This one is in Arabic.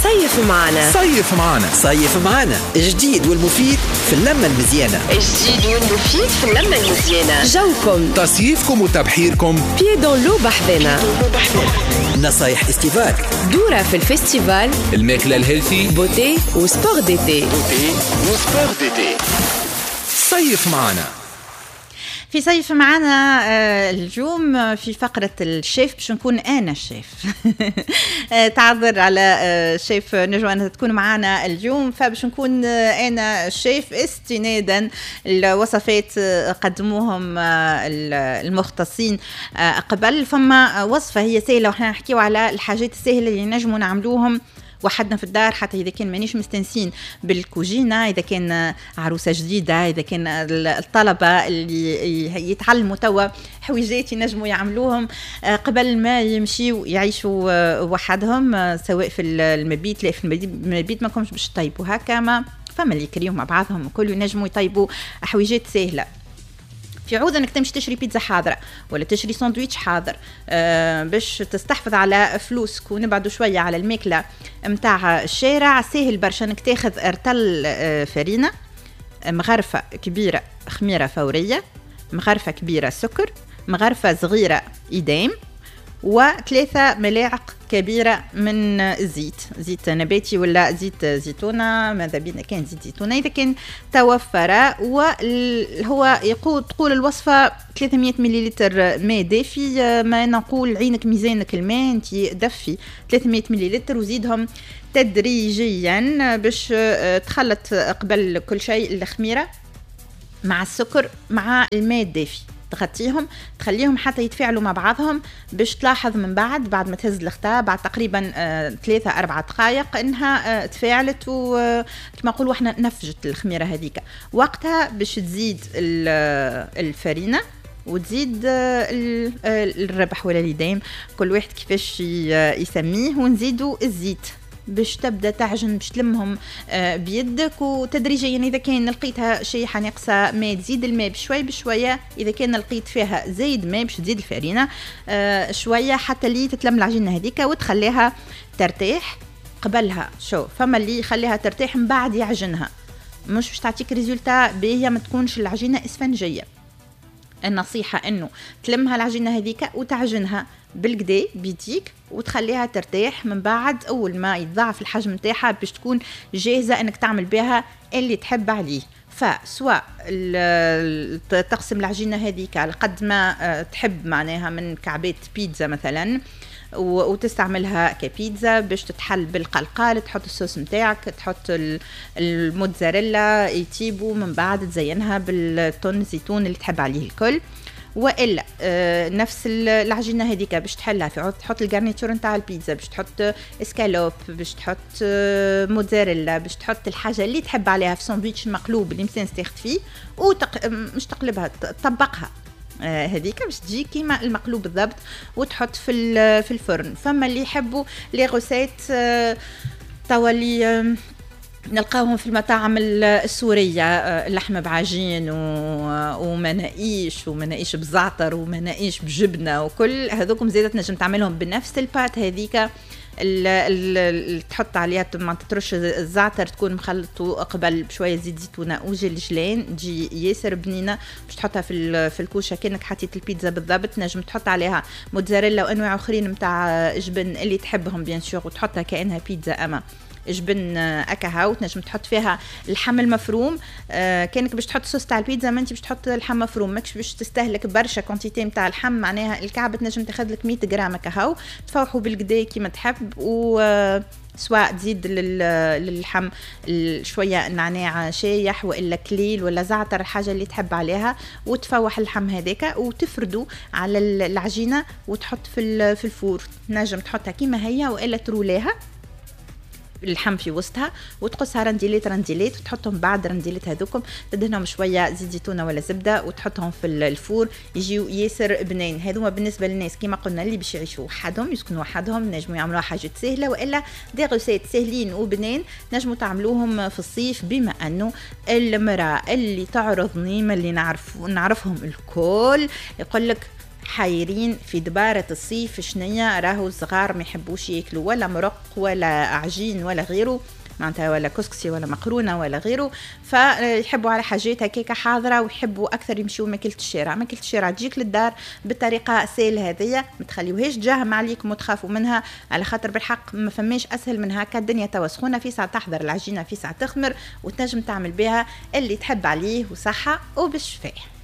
صيف معنا. صيف معنا. صيف معنا جديد والمفيد في اللمة المزيانة. جديد والمفيد في اللمة المزيانة. جوكم، تصيفكم وتبحيركم بيي دون لو بحذنا. نصايح استيفال، دورة في الفستيفال، الماكلة الهيلثي، بوتي وسبور ديتي. صيف معنا. في صيف معنا اليوم في فقرة الشيف باش نكون أنا الشيف. تعذر على شيف نجوى أنها تكون معنا اليوم، فباش نكون أنا الشيف استنادا الوصفات قدموهم المختصين قبل. فما وصفة هي سهلة وحنا نحكيو على الحاجات السهلة اللي نجموا نعملوهم وحدنا في الدار، حتى إذا كان مانيش مستنسين بالكوجينة، إذا كان عروسة جديدة، إذا كان الطلبة اللي يتعلموا توا حويجات ينجموا يعملوهم قبل ما يمشيوا يعيشوا وحدهم، سواء في المبيت. لا، في المبيت ما كومش باش تطيبوا هكا، ما فما اللي يكريوا مع بعضهم وكل ينجموا يطيبوا حويجات سهلة. في عوض انك تمشي تشري بيتزا حاضره ولا تشري ساندويتش حاضر باش تستحفظ على فلوسك ونبعدوا شويه على الماكله متاع الشارع، سهل برشا انك تاخذ ارتل فرينه، مغرفه كبيره خميره فوريه، مغرفه كبيره سكر، مغرفه صغيره إدام، و3 ملاعق كبيرة من الزيت، زيت نباتي ولا زيت زيتونة، ماذا بينا كان زيت زيتونة إذا كان توفر. وهو تقول الوصفة 300 مليلتر ماء دافي، ما نقول عينك ميزانك الماء، انت دفي 300 مليلتر وزيدهم تدريجيا باش تخلط قبل كل شيء الخميرة مع السكر مع الماء الدافي، تغطيهم تخليهم حتى يتفاعلوا مع بعضهم، باش تلاحظ من بعد ما تهز الخطا بعد تقريبا 3-4 دقائق انها تفاعلت وكما نقولوا احنا نفجت الخميره هذيك. وقتها باش تزيد الفرينه وتزيد الربح ولا الإدام، كل واحد كيفاش يسميه، ونزيدوا الزيت باش تبدا تعجن، باش تلمهم بيدك وتدريجيا اذا كان لقيتها شيحه ناقصه ماء تزيد الماء بشوي بشويه، اذا كان لقيت فيها زايد ماء باش تزيد الفرينه شويه حتى اللي تتلم العجينه هذيك وتخليها ترتاح. قبلها شو فما اللي يخليها ترتاح من بعد يعجنها، مش باش تعطيك ريزولتا باهيه، ما تكونش العجينه اسفنجيه. النصيحه انه تلمها العجينه هذيك وتعجنها بالكدا بيديك وتخليها ترتاح، من بعد اول ما يتضاعف الحجم نتاعها باش تكون جاهزه انك تعمل بها اللي تحب عليه. فسواء تقسم العجينه هذيك على قد ما تحب، معناها من كعبات بيتزا مثلا، وتستعملها كبيتزا باش تتحل بالقلقال، تحط الصوص نتاعك، تحط الموتزاريلا يتيبو، من بعد تزينها بالتون زيتون اللي تحب عليه الكل. والا نفس العجينه هذيك باش تحلها في عوض تحط الجارنيتور نتاع البيتزا، باش تحط اسكالوب، باش تحط موتزاريلا، باش تحط الحاجه اللي تحب عليها في ساندويتش مقلوب اللي مسان تاخذ فيه، مش تقلبها، تطبقها هذيك باش تجي كيما المقلوب بالضبط، وتحط في الفرن. فما اللي يحبوا لي غوسيت توا اللي نلقاهم في المطاعم السورية، اللحمة بعجين ومناقيش بزعتر ومناقيش بجبنة وكل هذوكم زيادة نجم تعملهم بنفس البات هذيك اللي تحط عليها ما تترش الزعتر، تكون مخلطه قبل بشويه زيت زيتونه وجلجلان، تجي ياسر بنينه باش تحطها في الكوشه كأنك حطيت البيتزا بالضبط. نجم تحط عليها موتزاريلا وانواع اخرين نتاع جبن اللي تحبهم بيان سور، وتحطها كأنها بيتزا اما جبن اكاها، وتنجم تحط فيها اللحم المفروم كانك باش تحط صوص تاع البيتزا، ما انت باش تحط اللحم مفروم، ماكش باش تستهلك برشا كونتيتي نتاع اللحم، معناها الكعبه تنجم تاخذ لك 100 غرام كهو، تفوحوا بالكدا كيما تحب، و سواء تزيد للحم شويه نعناع شايح والا كليل ولا زعتر، الحاجه اللي تحب عليها، وتفوح اللحم هذاك وتفردوا على العجينه وتحط في الفور. نجم تحطها كيما هي والا ترولاها اللحم في وسطها وتقصها رنديلات وتحطهم بعد رنديلات هذوكم، تدهنهم شويه زيت زيتونه ولا زبده وتحطهم في الفور يجيو ياسر بنين. هذوما بالنسبه للناس كما قلنا اللي باش يعيشوا وحدهم، يسكنوا وحدهم، نجموا يعملوا حاجات سهله، والا دي غوسيت سهلين وبنين نجموا تعملوهم في الصيف. بما انه المراه اللي تعرضني من اللي نعرفهم الكل يقول لك حايرين في دبارة الصيف شنية، راهو الصغار ما يحبوش ياكلوا ولا مرق ولا عجين ولا غيره معناتها، ولا كسكسي ولا مقرونه ولا غيره، فيحبوا على حاجات هكاك حاضره ويحبوا اكثر يمشيوا ماكله الشارع. ماكله الشارع تجيك للدار بالطريقه سهل هذيا، ما تخليوهاش تجاهم عليكم وتخافوا منها، على خاطر بالحق ما فماش اسهل من هكا. الدنيا توا سخونه، في ساعه تحضر العجينه، في ساعه تخمر وتنجم تعمل بها اللي تحب عليه، وصحه وبالشفاء.